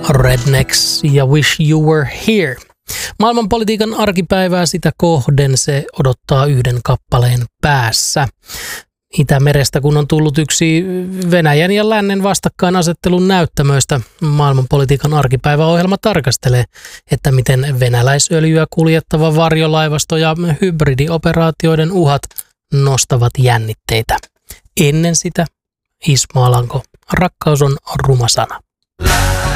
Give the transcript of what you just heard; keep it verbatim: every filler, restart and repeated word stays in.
Rednecks ja Wish You Were Here. Maailmanpolitiikan arkipäivää sitä kohden se odottaa yhden kappaleen päässä. Itämerestä kun on tullut yksi Venäjän ja lännen vastakkainasettelun näyttämöistä, maailmanpolitiikan arkipäiväohjelma tarkastelee, että miten venäläisöljyä kuljettava varjolaivasto ja hybridioperaatioiden uhat nostavat jännitteitä. Ennen sitä Ismo Alanko, rakkaus on ruma sana.